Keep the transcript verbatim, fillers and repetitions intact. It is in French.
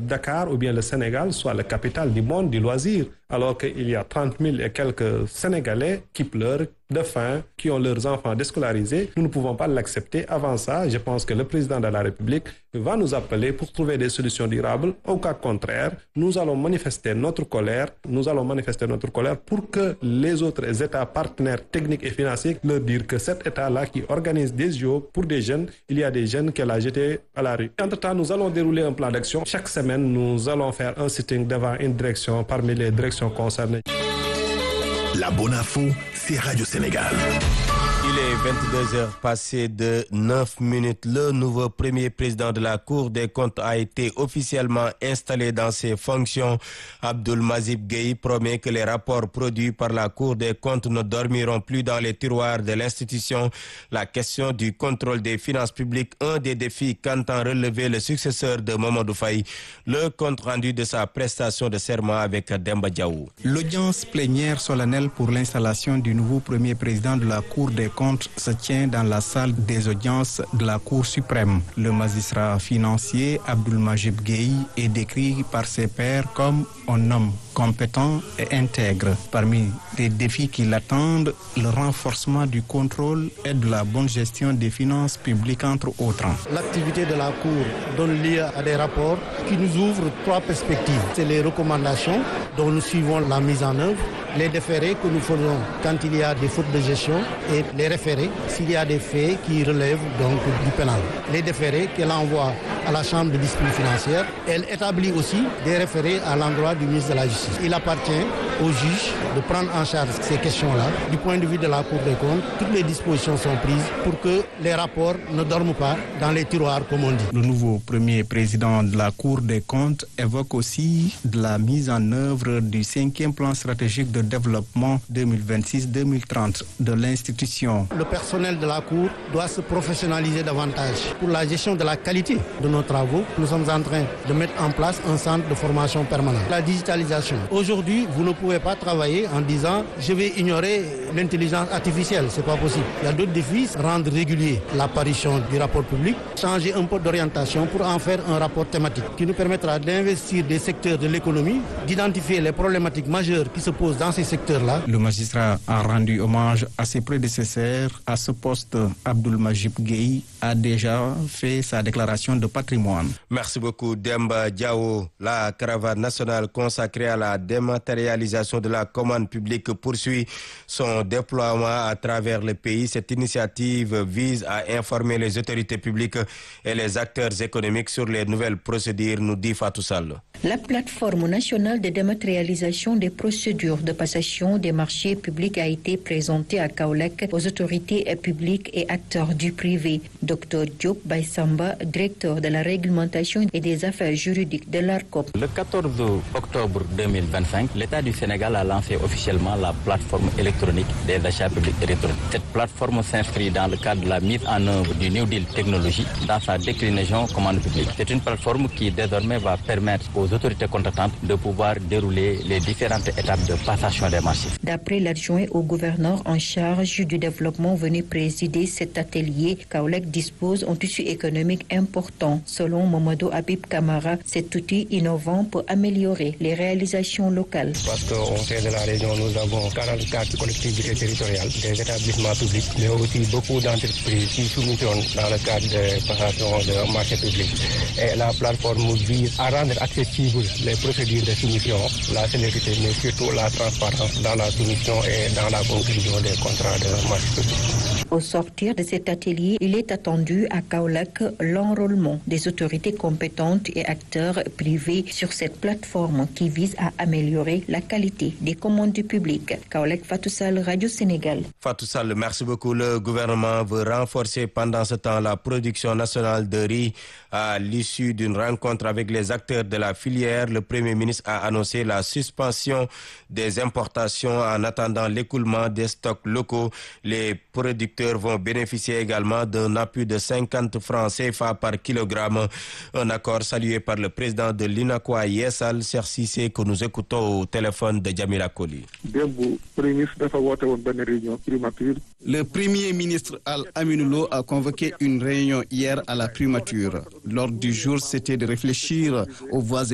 Dakar ou bien le Sénégal soit la capitale du monde du loisir, alors qu'il y a trente mille et quelques Sénégalais qui pleurent de faim, qui ont leurs enfants déscolarisés. Nous ne pouvons pas l'accepter. Avant ça, je pense que le président de la République va nous appeler pour trouver des solutions durables. Au cas contraire, nous allons manifester notre colère. Nous allons manifester notre colère pour que les autres États partenaires techniques et financiers leur disent que cet État-là qui organise des Jeux pour des jeunes, il y a des jeunes qu'elle a jetés à la rue. Entre-temps, nous allons dérouler un plan d'action. Chaque semaine, nous allons faire un sitting devant une direction parmi les directions concernées. La bonne info, c'est Radio Sénégal. Il est vingt-deux heures passées de neuf minutes. Le nouveau premier président de la Cour des comptes a été officiellement installé dans ses fonctions. Abdoul Mazib Gueye promet que les rapports produits par la Cour des comptes ne dormiront plus dans les tiroirs de l'institution. La question du contrôle des finances publiques, un des défis qu'entend relever le successeur de Mamadou Faye. Le compte rendu de sa prestation de serment avec Demba Diaw. L'audience plénière solennelle pour l'installation du nouveau premier président de la Cour des comptes se tient dans la salle des audiences de la Cour suprême. Le magistrat financier Abdoul Mazib Gueye est décrit par ses pairs comme un homme compétent et intègre. Parmi les défis qui l'attendent, le renforcement du contrôle et de la bonne gestion des finances publiques, entre autres. L'activité de la Cour donne lieu à des rapports qui nous ouvrent trois perspectives. C'est les recommandations dont nous suivons la mise en œuvre, les déférés que nous faisons quand il y a des fautes de gestion et les référés s'il y a des faits qui relèvent donc du pénal. Les déférés qu'elle envoie à la Chambre de discipline financière, elle établit aussi des référés à l'endroit du ministre de la Justice. Il appartient au juge de prendre en charge ces questions-là. Du point de vue de la Cour des comptes, toutes les dispositions sont prises pour que les rapports ne dorment pas dans les tiroirs, comme on dit. Le nouveau premier président de la Cour des comptes évoque aussi de la mise en œuvre du cinquième plan stratégique de développement deux mille vingt-six deux mille trente de l'institution. Le personnel de la Cour doit se professionnaliser davantage pour la gestion de la qualité de nos travaux. Nous sommes en train de mettre en place un centre de formation permanente. La digitalisation. Aujourd'hui, vous ne pouvez pas travailler en disant je vais ignorer l'intelligence artificielle. C'est pas possible. Il y a d'autres défis. Rendre régulier l'apparition du rapport public, changer un peu d'orientation pour en faire un rapport thématique qui nous permettra d'investir des secteurs de l'économie, d'identifier les problématiques majeures qui se posent dans ces secteurs-là. Le magistrat a rendu hommage à ses prédécesseurs. À ce poste, Abdoul Mazib Gueye a déjà fait sa déclaration de patrimoine. Merci beaucoup Demba Diaw. La caravane nationale consacrée à la dématérialisation de la commande publique poursuit son déploiement à travers le pays. Cette initiative vise à informer les autorités publiques et les acteurs économiques sur les nouvelles procédures, nous dit Fatou Sall. La plateforme nationale de dématérialisation des procédures de passation des marchés publics a été présentée à Kaolack aux autorités publiques et acteurs du privé. Docteur Diop Baïsamba, directeur de la réglementation et des affaires juridiques de l'ARCOP. Le quatorze octobre deux mille vingt-cinq, l'État du Sénégal a lancé officiellement la plateforme électronique des achats publics électroniques. Cette plateforme s'inscrit dans le cadre de la mise en œuvre du New Deal Technologie dans sa déclinaison commande publique. C'est une plateforme qui désormais va permettre aux autorités contratantes de pouvoir dérouler les différentes étapes de passation des marchés. D'après l'adjoint au gouverneur en charge du développement venu présider cet atelier, Kaolack dispose d'un tissu économique important. Selon Mamadou Habib Kamara, cet outil innovant peut améliorer les réalisations locales. Parce qu'au sein de la région, nous avons quarante-quatre collectivités territoriales, des établissements publics, mais aussi beaucoup d'entreprises qui soumissionnent dans le cadre de passation de marché public. Et la plateforme vise à rendre accessibles les procédures de soumission, la célérité, mais surtout la transparence dans la soumission et dans la conclusion des contrats de marché public. Au sortir de cet atelier, il est attendu à Kaolack l'enrôlement des autorités compétentes et acteurs privés sur cette plateforme qui vise à améliorer la qualité des commandes du public. Kaolack, Fatou Sall, Radio Sénégal. Fatou Sall, merci beaucoup. Le gouvernement veut renforcer pendant ce temps la production nationale de riz. À l'issue d'une rencontre avec les acteurs de la filière, le Premier ministre a annoncé la suspension des importations en attendant l'écoulement des stocks locaux. Les producteurs vont bénéficier également d'un appui de cinquante francs C F A par kilogramme. Un accord salué par le président de l'UNACOIS Yessal Cheikh Cissé que nous écoutons au téléphone de Jamila Koli. Le Premier ministre Al-Aminou Lo a convoqué une réunion hier à la primature. L'ordre du jour, c'était de réfléchir aux voies